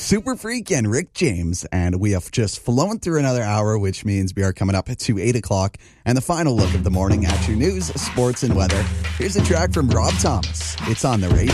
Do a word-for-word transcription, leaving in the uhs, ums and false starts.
Super Freak and Rick James, and we have just flown through another hour, which means we are coming up to eight o'clock and the final look of the morning at your news, sports, and weather. Here's a track from Rob Thomas. It's on the radio.